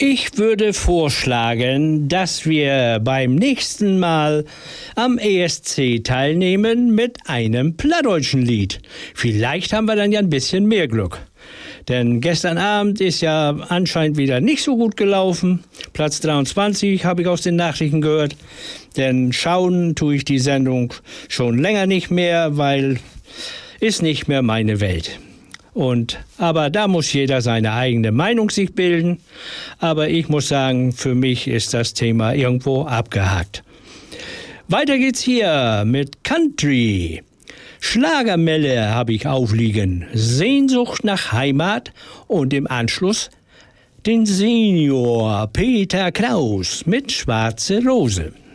Ich würde vorschlagen, dass wir beim nächsten Mal am ESC teilnehmen mit einem plattdeutschen Lied. Vielleicht haben wir dann ja ein bisschen mehr Glück. Denn gestern Abend ist ja anscheinend wieder nicht so gut gelaufen. Platz 23 habe ich aus den Nachrichten gehört. Denn schauen tue ich die Sendung schon länger nicht mehr, weil ist nicht mehr meine Welt. Aber da muss jeder seine eigene Meinung sich bilden. Aber ich muss sagen, für mich ist das Thema irgendwo abgehakt. Weiter geht's hier mit Country. Schlagermelle habe ich aufliegen. Sehnsucht nach Heimat und im Anschluss den Senior Peter Kraus mit Schwarze Rose.